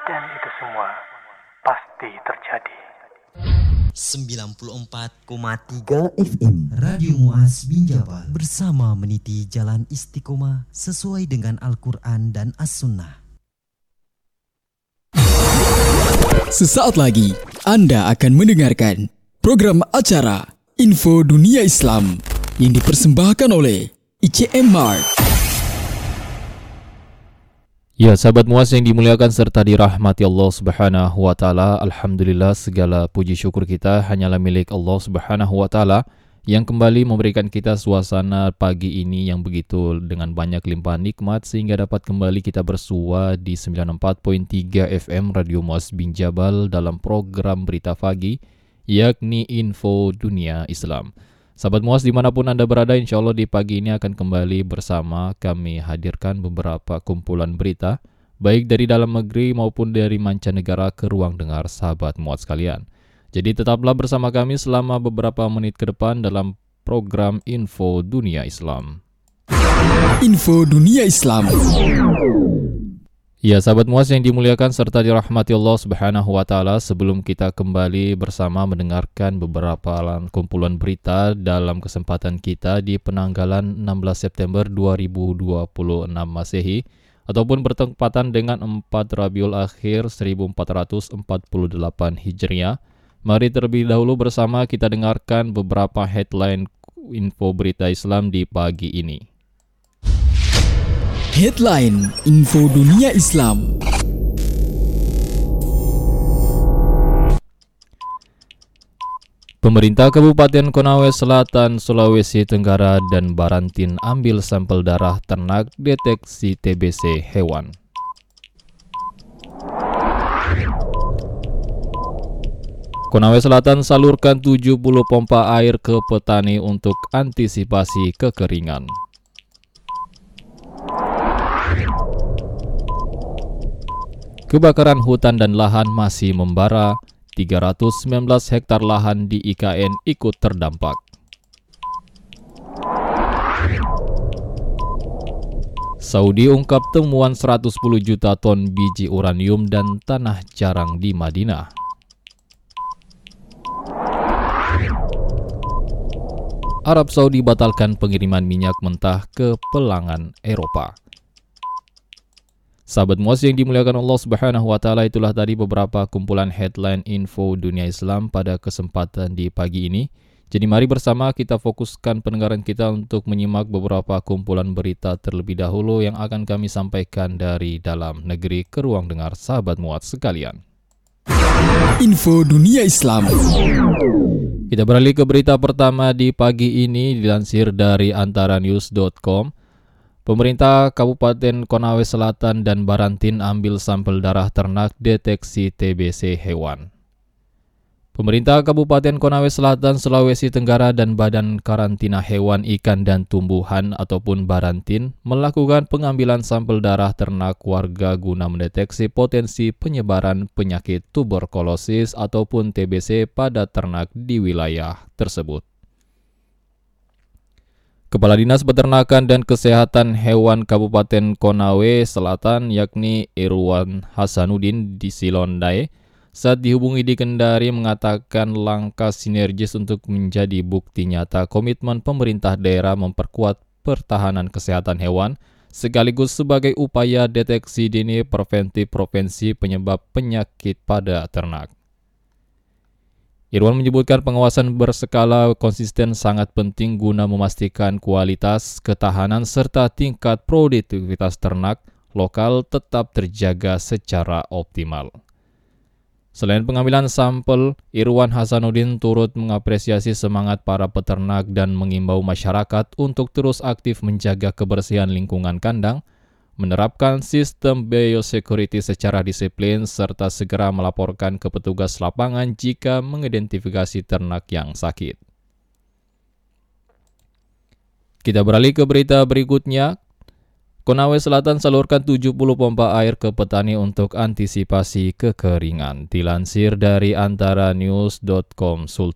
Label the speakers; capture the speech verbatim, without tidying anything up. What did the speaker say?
Speaker 1: Dan itu semua pasti terjadi.
Speaker 2: sembilan puluh empat koma tiga F M Radio Muaz bin Jabal bersama meniti jalan istiqomah sesuai dengan Al-Quran dan As-Sunnah.
Speaker 3: Sesaat lagi Anda akan mendengarkan program acara Info Dunia Islam yang dipersembahkan oleh I C M Mart.
Speaker 4: Ya, sahabat Muaz yang dimuliakan serta dirahmati Allah Subhanahu wa taala, alhamdulillah segala puji syukur kita hanyalah milik Allah Subhanahu wa taala yang kembali memberikan kita suasana pagi ini yang begitu dengan banyak limpahan nikmat sehingga dapat kembali kita bersua di sembilan puluh empat koma tiga F M Radio Muaz bin Jabal dalam program Berita Pagi yakni Info Dunia Islam. Sahabat Muaz dimanapun Anda berada, insya Allah di pagi ini akan kembali bersama kami hadirkan beberapa kumpulan berita baik dari dalam negeri maupun dari mancanegara ke ruang dengar sahabat Muaz sekalian. Jadi tetaplah bersama kami selama beberapa menit ke depan dalam program Info Dunia Islam.
Speaker 3: Info Dunia Islam.
Speaker 4: Ya, sahabat Muaz yang dimuliakan serta dirahmati Allah Subhanahu wa taala, sebelum kita kembali bersama mendengarkan beberapa kumpulan berita dalam kesempatan kita di penanggalan enam belas September dua ribu dua puluh enam Masehi ataupun bertepatan dengan empat Rabiul Akhir seribu empat ratus empat puluh delapan Hijriah. Mari terlebih dahulu bersama kita dengarkan beberapa headline info berita Islam di pagi ini.
Speaker 3: Headline Info Dunia Islam.
Speaker 4: Pemerintah Kabupaten Konawe Selatan, Sulawesi Tenggara dan Barantin ambil sampel darah ternak deteksi T B C hewan. Konawe Selatan salurkan tujuh puluh pompa air ke petani untuk antisipasi kekeringan. Kebakaran hutan dan lahan masih membara, tiga ratus sembilan belas hektar lahan di I K N ikut terdampak. Saudi ungkap temuan seratus sepuluh juta ton biji uranium dan tanah jarang di Madinah. Arab Saudi batalkan pengiriman minyak mentah ke pelangan Eropa. Sahabat Muaz yang dimuliakan Allah Subhanahu wa taala, itulah tadi beberapa kumpulan headline info dunia Islam pada kesempatan di pagi ini. Jadi mari bersama kita fokuskan pendengaran kita untuk menyimak beberapa kumpulan berita terlebih dahulu yang akan kami sampaikan dari dalam negeri ke ruang dengar sahabat Muaz sekalian.
Speaker 3: Info Dunia Islam.
Speaker 4: Kita beralih ke berita pertama di pagi ini dilansir dari antara news dot com. Pemerintah Kabupaten Konawe Selatan dan Barantin ambil sampel darah ternak deteksi T B C hewan. Pemerintah Kabupaten Konawe Selatan, Sulawesi Tenggara dan Badan Karantina Hewan, Ikan dan Tumbuhan ataupun Barantin melakukan pengambilan sampel darah ternak warga guna mendeteksi potensi penyebaran penyakit tuberkulosis ataupun T B C pada ternak di wilayah tersebut. Kepala Dinas Peternakan dan Kesehatan Hewan Kabupaten Konawe Selatan yakni Irwan Hasanuddin di Silondai saat dihubungi di Kendari mengatakan langkah sinergis untuk menjadi bukti nyata komitmen pemerintah daerah memperkuat pertahanan kesehatan hewan sekaligus sebagai upaya deteksi dini preventif provinsi penyebab penyakit pada ternak. Irwan menyebutkan pengawasan berskala konsisten sangat penting guna memastikan kualitas, ketahanan, serta tingkat produktivitas ternak lokal tetap terjaga secara optimal. Selain pengambilan sampel, Irwan Hasanuddin turut mengapresiasi semangat para peternak dan mengimbau masyarakat untuk terus aktif menjaga kebersihan lingkungan kandang, menerapkan sistem biosecurity secara disiplin, serta segera melaporkan ke petugas lapangan jika mengidentifikasi ternak yang sakit. Kita beralih ke berita berikutnya. Konawe Selatan salurkan tujuh puluh pompa air ke petani untuk antisipasi kekeringan. Dilansir dari antara news dot com.